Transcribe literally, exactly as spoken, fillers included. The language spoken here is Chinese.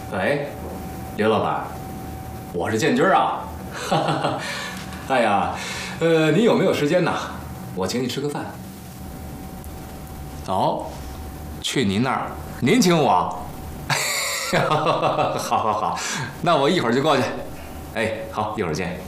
喂，刘老板，我是建军啊。哈哈，哎呀，呃，你有没有时间呐？我请你吃个饭。走，去您那儿，您请我。好好好，那我一会儿就过去。哎，好，一会儿见。